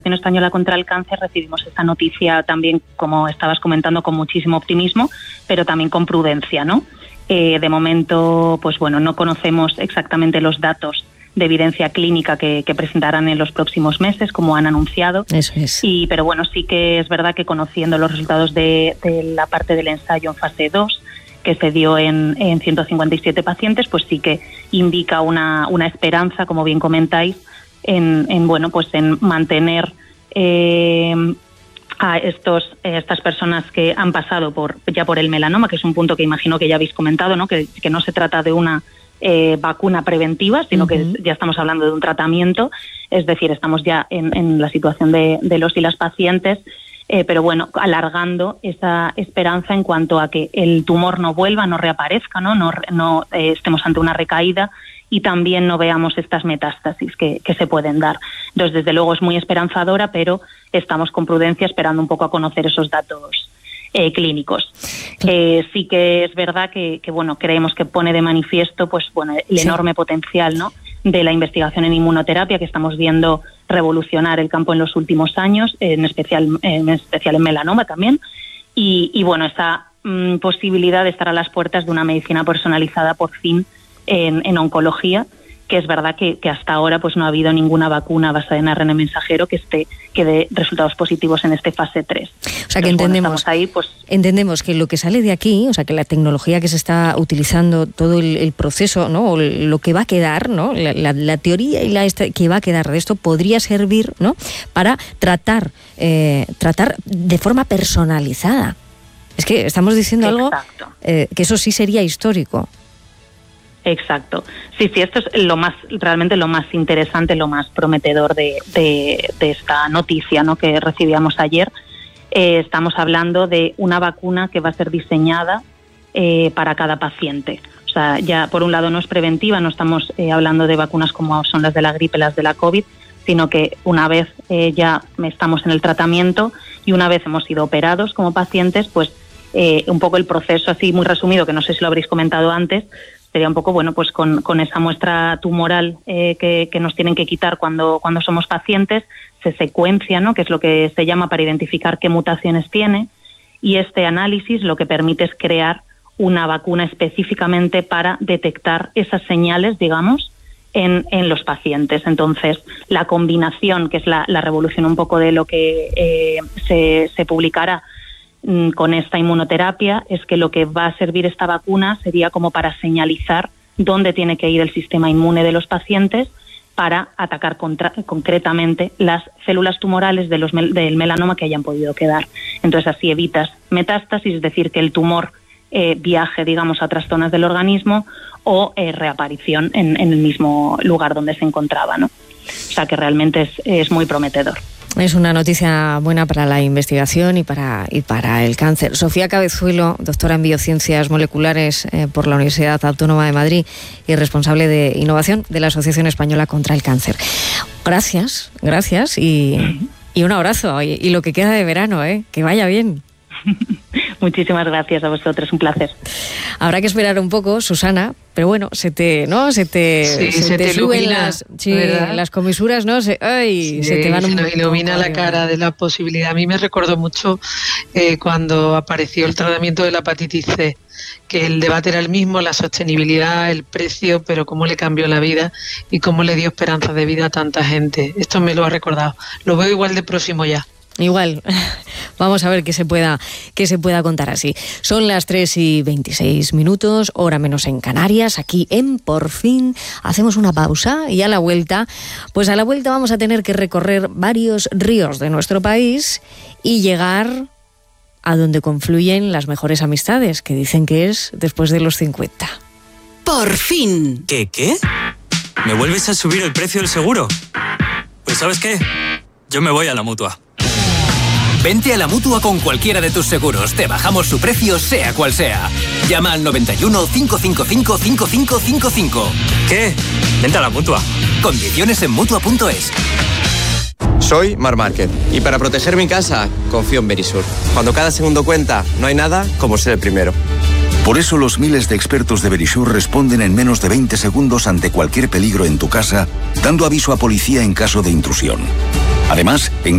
Asociación Española contra el Cáncer recibimos esta noticia también, como estabas comentando, con muchísimo optimismo, pero también con prudencia, ¿no? De momento, pues bueno, no conocemos exactamente los datos de evidencia clínica que presentarán en los próximos meses, como han anunciado. Eso es. Pero bueno, sí que es verdad que conociendo los resultados de la parte del ensayo en fase 2, que se dio en 157 pacientes, pues sí que indica una esperanza, como bien comentáis, en mantener a estas personas que han pasado por el melanoma, que es un punto que imagino que ya habéis comentado, ¿no? Que no se trata de una vacuna preventiva, sino que ya estamos hablando de un tratamiento, es decir, estamos ya en la situación de los y las pacientes, pero bueno, alargando esa esperanza en cuanto a que el tumor no vuelva, no reaparezca, no estemos ante una recaída y también no veamos estas metástasis que se pueden dar. Entonces, desde luego es muy esperanzadora, pero estamos con prudencia esperando un poco a conocer esos datos clínicos. Sí que es verdad que creemos que pone de manifiesto el enorme potencial, ¿no?, de la investigación en inmunoterapia, que estamos viendo revolucionar el campo en los últimos años, en especial en melanoma también, y esa posibilidad de estar a las puertas de una medicina personalizada por fin en oncología, que es verdad que hasta ahora pues no ha habido ninguna vacuna basada en ARN mensajero que dé resultados positivos en este fase 3. O sea, que entendemos que lo que sale de aquí, o sea, que la tecnología que se está utilizando, todo el proceso, ¿no?, o lo que va a quedar, ¿no?, la teoría y que va a quedar de esto podría servir, ¿no?, para tratar de forma personalizada. Es que estamos diciendo algo que eso sí sería histórico. Exacto. Sí, esto es realmente lo más interesante, lo más prometedor de esta noticia, ¿no?, que recibíamos ayer. Estamos hablando de una vacuna que va a ser diseñada para cada paciente. O sea, ya por un lado no es preventiva, no estamos hablando de vacunas como son las de la gripe, las de la COVID, sino que una vez ya estamos en el tratamiento y una vez hemos sido operados como pacientes, pues un poco el proceso así muy resumido, que no sé si lo habréis comentado antes, sería un poco, pues con esa muestra tumoral que nos tienen que quitar cuando somos pacientes, se secuencia, ¿no?, que es lo que se llama para identificar qué mutaciones tiene, y este análisis lo que permite es crear una vacuna específicamente para detectar esas señales, digamos, en los pacientes. Entonces, la combinación, que es la revolución un poco de lo que se publicará con esta inmunoterapia, es que lo que va a servir esta vacuna sería como para señalizar dónde tiene que ir el sistema inmune de los pacientes para atacar concretamente las células tumorales del melanoma que hayan podido quedar. Entonces así evitas metástasis, es decir, que el tumor viaje, digamos, a otras zonas del organismo o reaparición en el mismo lugar donde se encontraba, ¿no? O sea que realmente es muy prometedor. Es una noticia buena para la investigación y para el cáncer. Sofía Cabezuelo, doctora en biociencias moleculares por la Universidad Autónoma de Madrid y responsable de innovación de la Asociación Española contra el Cáncer. Gracias y un abrazo. Y lo que queda de verano, que vaya bien. Muchísimas gracias a vosotros, un placer. Habrá que esperar un poco, Susana, pero bueno, se te suben las comisuras, ¿no? Se te van nos ilumina la cara de la posibilidad. A mí me recordó mucho cuando apareció el tratamiento de la hepatitis C, que el debate era el mismo, la sostenibilidad, el precio, pero cómo le cambió la vida y cómo le dio esperanza de vida a tanta gente. Esto me lo ha recordado. Lo veo igual de próximo ya. Igual, vamos a ver qué se pueda contar así. Son las 3:26, hora menos en Canarias, aquí en Por Fin. Hacemos una pausa y a la vuelta vamos a tener que recorrer varios ríos de nuestro país y llegar a donde confluyen las mejores amistades, que dicen que es después de los 50. Por fin. ¿Qué? ¿Me vuelves a subir el precio del seguro? Pues ¿sabes qué? Yo me voy a la Mutua. Vente a la Mutua con cualquiera de tus seguros. Te bajamos su precio, sea cual sea. Llama al 91 555 5555. ¿Qué? Vente a la Mutua. Condiciones en Mutua.es. Soy Marc Márquez y para proteger mi casa confío en Verisur. Cuando cada segundo cuenta, no hay nada como ser el primero. Por eso los miles de expertos de Verisur responden en menos de 20 segundos ante cualquier peligro en tu casa, dando aviso a policía en caso de intrusión. Además, en